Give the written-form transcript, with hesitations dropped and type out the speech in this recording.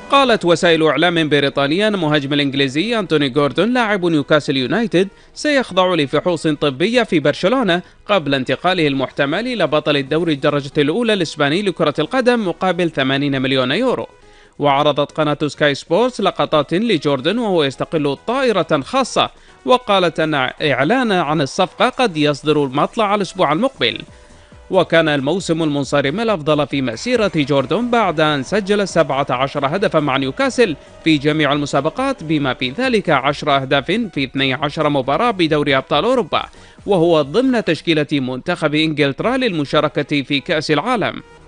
قالت وسائل إعلام بريطانية أن المهاجم الإنجليزي أنتوني جوردون لاعب نيوكاسل يونايتد سيخضع لفحوص طبية في برشلونة قبل انتقاله المحتمل إلى بطل الدوري الدرجة الأولى الإسباني لكرة القدم مقابل 80 مليون يورو. وعرضت قناة سكاي سبورتس لقطات لجوردن وهو يستقل طائرة خاصة، وقالت أن إعلان عن الصفقة قد يصدر مطلع الأسبوع المقبل. وكان الموسم المنصرم الأفضل في مسيرة جوردون بعد أن سجل 17 هدفا مع نيوكاسل في جميع المسابقات، بما في ذلك 10 أهداف في 12 مباراة بدوري أبطال أوروبا، وهو ضمن تشكيلة منتخب إنجلترا للمشاركة في كأس العالم.